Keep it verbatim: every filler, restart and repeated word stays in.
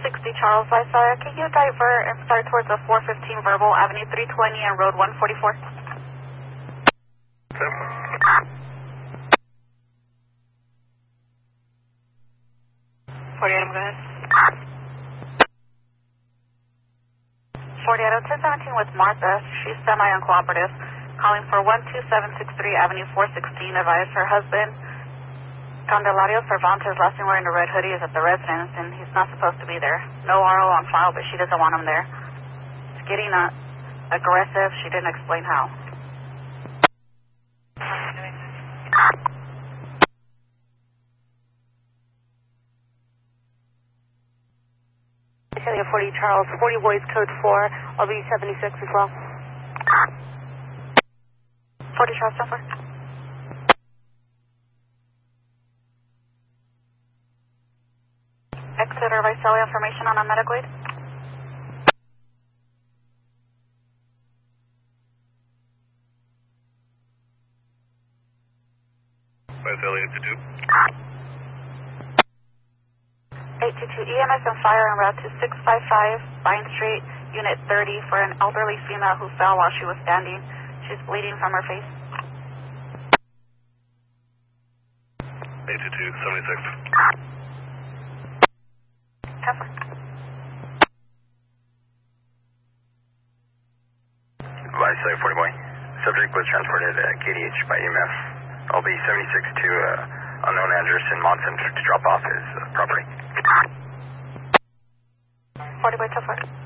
sixty Charles Visalia. Can you divert and start towards the four fifteen Verbal Avenue three twenty and Road one forty-four? forty-eight, I'm go ahead. forty-eight, oh ten seventeen with Martha. She's semi-uncooperative. Calling for one two seven six three Avenue four sixteen. Advise her husband, Candelario Cervantes, last seen wearing a red hoodie, is at the residence, and he's not supposed to be there. No R O on file, but she doesn't want him there. He's getting uh, aggressive. She didn't explain how. forty Charles, forty voice code four, I'll be seventy-six as well. forty Charles, suffer. Exeter Visalia information on a medical aid. Visalia to two. eight two two E M S and fire en route to six five five Vine Street, Unit thirty, for an elderly female who fell while she was standing. She's bleeding from her face. eight two two, seventy-six. Cover. Visalia forty boy. Subject was transported at K D H by E M F. I'll be seventy-six to uh, unknown address in Monson to drop off his uh, property. forty by two four.